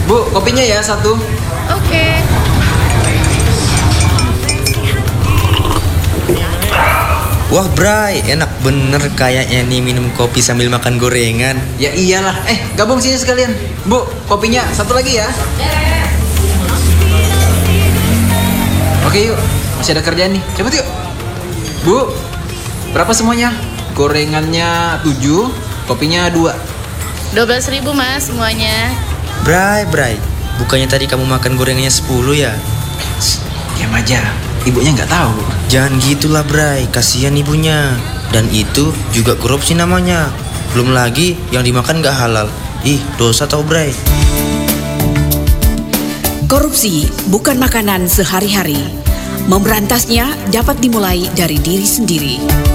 Bu, kopinya ya satu. Oke. Wah Bray, enak bener kayaknya nih minum kopi sambil makan gorengan. Ya iyalah. Gabung sini sekalian. Bu, kopinya satu lagi ya. Oke yuk, masih ada kerjaan nih. Cepet yuk. Bu, berapa semuanya? Gorengannya 7, kopinya 2. 12.000 mas semuanya. Bray, bukannya tadi kamu makan gorengannya 10 ya? Diam aja, ibunya nggak tahu. Jangan gitulah Bray, kasihan ibunya. Dan itu juga korupsi namanya. Belum lagi yang dimakan gak halal. Ih, dosa tau Bray. Korupsi bukan makanan sehari-hari. Memberantasnya dapat dimulai dari diri sendiri.